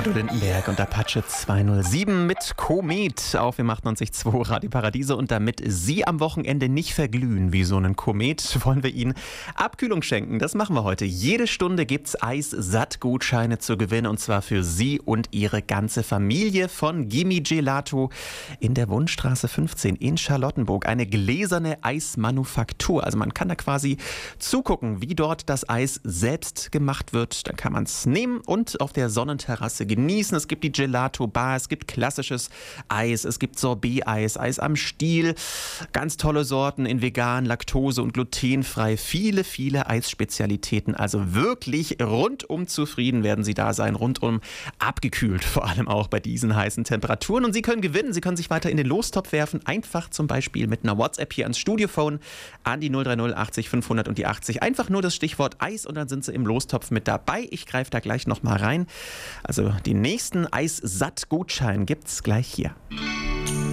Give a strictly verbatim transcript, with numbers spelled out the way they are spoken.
Udo Lindenberg und Apache zweihundertsieben mit Komet auf dem achtundneunzig Komma zwei Radio Paradiese. Und damit Sie am Wochenende nicht verglühen wie so ein Komet, wollen wir Ihnen Abkühlung schenken. Das machen wir heute. Jede Stunde gibt's Eis-Satt-Gutscheine zu gewinnen, und zwar für Sie und Ihre ganze Familie von Gimme Gelato in der Wundstraße fünfzehn in Charlottenburg. Eine gläserne Eismanufaktur. Also man kann da quasi zugucken, wie dort das Eis selbst gemacht wird. Dann kann man es nehmen und auf der Sonnenterrasse genießen. Es gibt die Gelato-Bar, es gibt klassisches Eis, es gibt Sorbet-Eis, Eis am Stiel, ganz tolle Sorten in vegan, laktose- und glutenfrei. Viele, viele Eisspezialitäten. Also wirklich rundum zufrieden werden Sie da sein, rundum abgekühlt, vor allem auch bei diesen heißen Temperaturen. Und Sie können gewinnen, Sie können sich weiter in den Lostopf werfen, einfach zum Beispiel mit einer WhatsApp hier ans Studiophone an die null drei null achtzig fünfhundert und die achtzig. Einfach nur das Stichwort Eis und dann sind Sie im Lostopf mit dabei. Ich greife da gleich noch mal rein. Also die nächsten Eis-Satt-Gutscheine gibt's gleich hier.